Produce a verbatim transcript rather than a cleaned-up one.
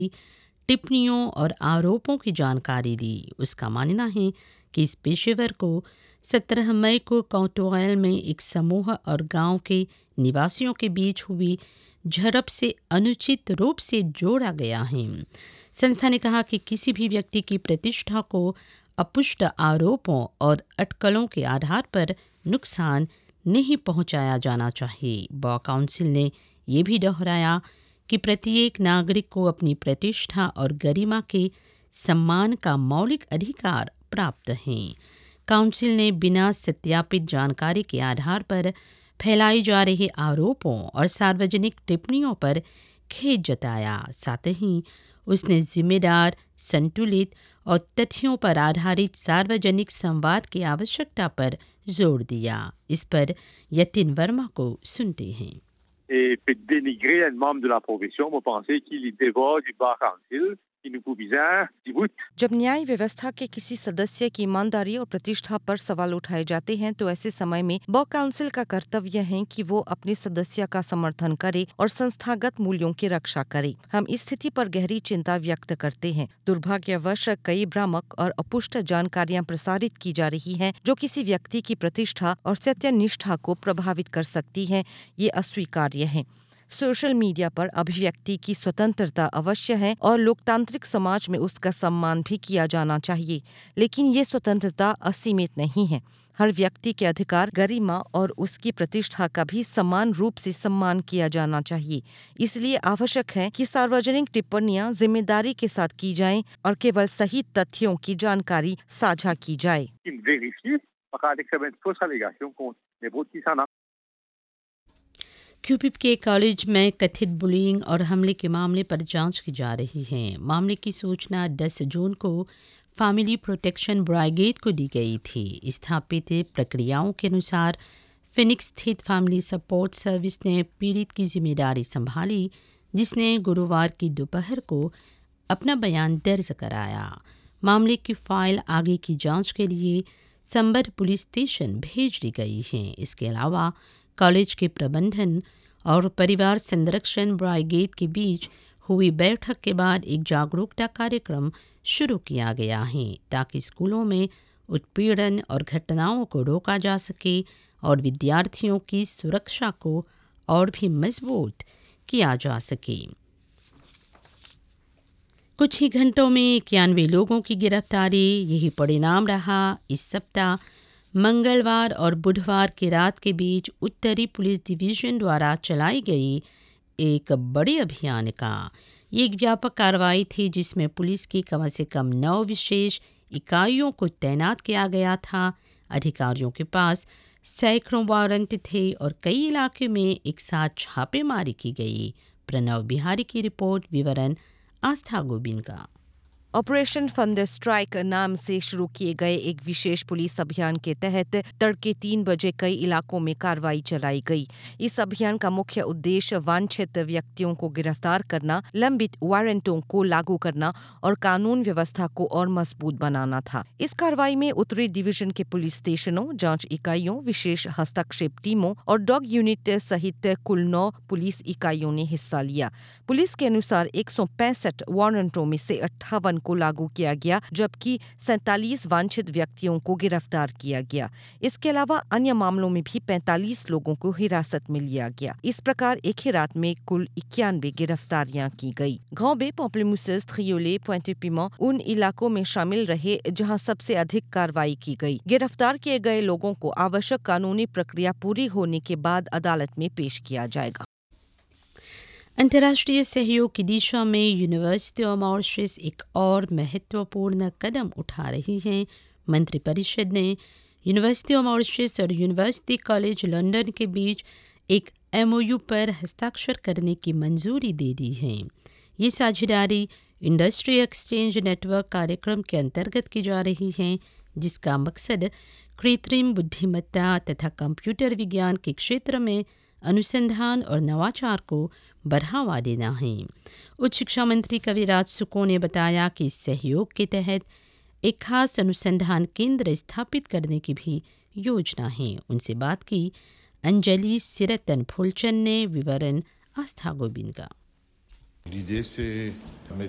टिप्पणियों और आरोपों की जानकारी दी। उसका मानना है कि इस पेशेवर को सत्रह मई को कौतुआल में एक समूह और गांव के निवासियों के बीच हुई झड़प से अनुचित रूप से जोड़ा गया है। संस्था ने कहा कि किसी भी व्यक्ति की प्रतिष्ठा को अपुष्ट आरोपों और अटकलों के आधार पर नुकसान नहीं पहुंचाया जाना चाहिए। बार काउंसिल ने यह भी दोहराया कि प्रत्येक नागरिक को अपनी प्रतिष्ठा और गरिमा के सम्मान का मौलिक अधिकार प्राप्त है। काउंसिल ने बिना सत्यापित जानकारी के आधार पर फैलाई जा रहे आरोपों और सार्वजनिक टिप्पणियों पर खेद जताया। साथ ही उसने जिम्मेदार, संतुलित और तथ्यों पर आधारित सार्वजनिक संवाद की आवश्यकता पर जोर दिया। इस पर यतिन वर्मा को सुनते हैं। Et peut dénigrer un membre de la profession pour penser qu'il est dévot du bar council, qui nous coûte bizarre, qui voûte. जब न्याय व्यवस्था के किसी सदस्य की ईमानदारी और प्रतिष्ठा पर सवाल उठाए जाते हैं तो ऐसे समय में बार काउंसिल का कर्तव्य है कि वो अपने सदस्य का समर्थन करे और संस्थागत मूल्यों की रक्षा करे। हम इस स्थिति पर गहरी चिंता व्यक्त करते हैं। दुर्भाग्यवश कई भ्रामक और अपुष्ट जानकारियां प्रसारित की जा रही हैं जो किसी व्यक्ति की प्रतिष्ठा और सत्यनिष्ठा को प्रभावित कर सकती हैं। ये अस्वीकार्य है। सोशल मीडिया पर अभिव्यक्ति की स्वतंत्रता अवश्य है और लोकतांत्रिक समाज में उसका सम्मान भी किया जाना चाहिए, लेकिन ये स्वतंत्रता असीमित नहीं है। हर व्यक्ति के अधिकार, गरिमा और उसकी प्रतिष्ठा का भी समान रूप से सम्मान किया जाना चाहिए। इसलिए आवश्यक है कि सार्वजनिक टिप्पणियां जिम्मेदारी के साथ की जाएं और केवल सही तथ्यों की जानकारी साझा की जाए। क्यूपिप के कॉलेज में कथित बुलिंग और हमले के मामले पर जांच की जा रही है। मामले की सूचना दस जून को फैमिली प्रोटेक्शन ब्रिगेड को दी गई थी। स्थापित प्रक्रियाओं के अनुसार फिनिक्स स्थित फैमिली सपोर्ट सर्विस ने पीड़ित की जिम्मेदारी संभाली, जिसने गुरुवार की दोपहर को अपना बयान दर्ज कराया। मामले की फाइल आगे की जांच के लिए संबद्ध पुलिस स्टेशन भेज दी गई है। इसके अलावा कॉलेज के प्रबंधन और परिवार संरक्षण ब्रिगेड के बीच हुई बैठक के बाद एक जागरूकता कार्यक्रम शुरू किया गया है ताकि स्कूलों में उत्पीड़न और घटनाओं को रोका जा सके और विद्यार्थियों की सुरक्षा को और भी मजबूत किया जा सके। कुछ ही घंटों में इक्यानवे लोगों की गिरफ्तारी, यही परिणाम रहा इस सप्ताह मंगलवार और बुधवार की रात के बीच उत्तरी पुलिस डिवीजन द्वारा चलाई गई एक बड़े अभियान का। ये एक व्यापक कार्रवाई थी जिसमें पुलिस की कम से कम नौ विशेष इकाइयों को तैनात किया गया था। अधिकारियों के पास सैकड़ों वारंट थे और कई इलाके में एक साथ छापेमारी की गई। प्रणव बिहारी की रिपोर्ट, विवरण आस्था गोबिंद का। ऑपरेशन थंडर स्ट्राइक नाम से शुरू किए गए एक विशेष पुलिस अभियान के तहत तड़के तीन बजे कई इलाकों में कार्रवाई चलाई गई। इस अभियान का मुख्य उद्देश्य वांछित व्यक्तियों को गिरफ्तार करना, लंबित वारंटों को लागू करना और कानून व्यवस्था को और मजबूत बनाना था। इस कार्रवाई में उत्तरी डिवीजन के पुलिस स्टेशनों, जांच इकाइयों, विशेष हस्तक्षेप टीमों और डॉग यूनिट सहित कुल नौ पुलिस इकाइयों ने हिस्सा लिया। पुलिस के अनुसार एक सौ पैंसठ वारंटों में से अट्ठावन को लागू किया गया, जबकि सैंतालीस वांछित व्यक्तियों को गिरफ्तार किया गया। इसके अलावा अन्य मामलों में भी पैंतालीस लोगों को हिरासत में लिया गया। इस प्रकार एक ही रात में कुल इक्यानवे गिरफ्तारियां की गई। ग्रांबे, पॉम्पलेमूसेस, थ्रियोले, पोinte-पिमेंट उन इलाकों में शामिल रहे जहां सबसे अधिक कार्रवाई की गई। गिरफ्तार किए गए लोगों को आवश्यक कानूनी प्रक्रिया पूरी होने के बाद अदालत में पेश किया जाएगा। अंतर्राष्ट्रीय सहयोग की दिशा में यूनिवर्सिटी ऑफ मॉरिशस एक और महत्वपूर्ण कदम उठा रही है। मंत्रिपरिषद ने यूनिवर्सिटी ऑफ मॉरिशस और यूनिवर्सिटी कॉलेज लंदन के बीच एक एमओयू पर हस्ताक्षर करने की मंजूरी दे दी है। ये साझेदारी इंडस्ट्री एक्सचेंज नेटवर्क कार्यक्रम के अंतर्गत की जा रही है, जिसका मकसद कृत्रिम बुद्धिमत्ता तथा कंप्यूटर विज्ञान के क्षेत्र में अनुसंधान और नवाचार को बढ़ावा देना है। उच्च शिक्षा मंत्री कविराज सुको ने बताया कि इस सहयोग के तहत एक खास अनुसंधान केंद्र स्थापित करने की भी योजना है। उनसे बात की अंजलि सिरतन फुलचंद ने। विवरण आस्था गोबिंद का। L'idée, c'est